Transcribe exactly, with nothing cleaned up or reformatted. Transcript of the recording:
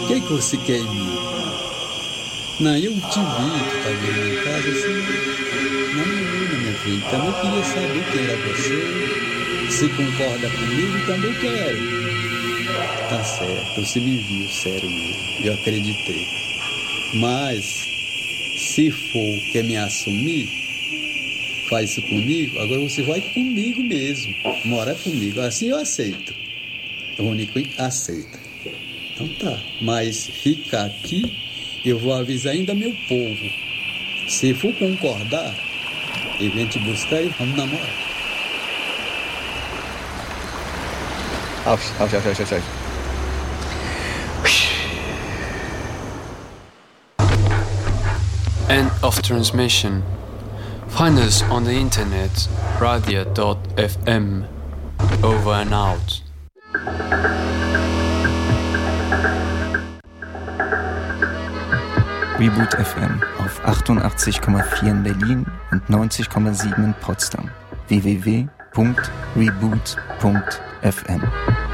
O que, é que você quer em mim? Não, eu te vi, tu tá vendo em casa assim. Não, não, minha filha. Também queria saber quem era você. Se concorda comigo, também quero. Tá certo, você me viu, sério mesmo. Eu acreditei. Mas, se for quer me assumir, faz isso comigo, agora você vai comigo mesmo. Mora comigo. Assim eu aceito. O único aceita. Então tá. Mas ficar aqui, eu vou avisar ainda meu povo. Se for concordar, eu venho te buscar e vamos namorar. Aus, aus, aus, aus, aus, aus. End of transmission. Find us on the internet, radia dot f m. Over and out. Reboot F M auf achtundachtzig Komma vier in Berlin und neunzig Komma sieben in Potsdam. w w w punkt reboot punkt f m